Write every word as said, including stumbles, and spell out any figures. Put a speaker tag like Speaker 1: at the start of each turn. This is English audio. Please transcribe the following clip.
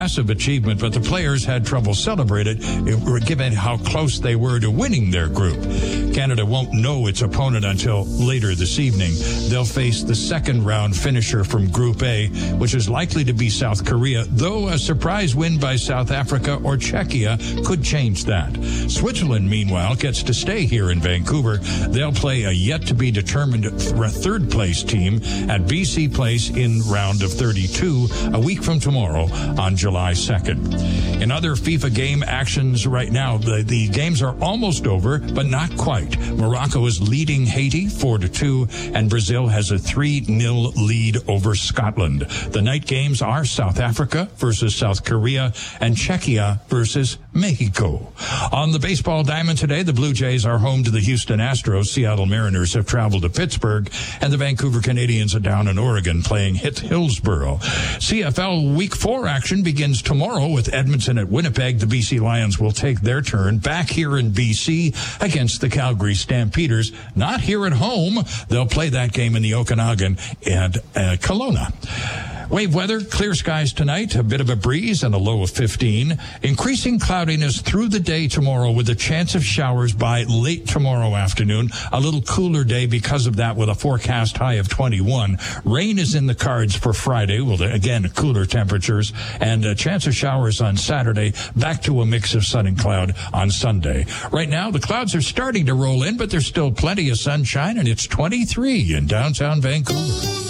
Speaker 1: Massive achievement, but the players had trouble celebrating it, given how close they were to winning their group. Canada won't know its opponent until later this evening. They'll face the second round finisher from Group A, which is likely to be South Korea, though a surprise win by South Africa or Czechia could change that. Switzerland, meanwhile, gets to stay here in Vancouver. They'll play a yet-to-be-determined third-place team at B C Place in round of thirty-two a week from tomorrow on July second. In other FIFA game actions right now, the, the games are almost over, but not quite. Morocco is leading Haiti four to two, and Brazil has a three nil lead over Scotland. The night games are South Africa versus South Korea and Czechia versus Mexico. On the baseball diamond today, the Blue Jays are home to the Houston Astros. Seattle Mariners have traveled to Pittsburgh, and the Vancouver Canadians are down in Oregon playing at Hillsboro. C F L Week four action begins tomorrow with Edmonton at Winnipeg. The B C Lions will take their turn back here in B C against the Calgary Stampeders. Not here at home. They'll play that game in the Okanagan and uh, Kelowna. Wave weather, clear skies tonight, a bit of a breeze and a low of fifteen. Increasing cloudiness through the day tomorrow with a chance of showers by late tomorrow afternoon. A little cooler day because of that with a forecast high of twenty-one. Rain is in the cards for Friday. Well, again, cooler temperatures and a chance of showers on Saturday. Back to a mix of sun and cloud on Sunday. Right now, the clouds are starting to roll in, but there's still plenty of sunshine, and it's twenty-three in downtown Vancouver.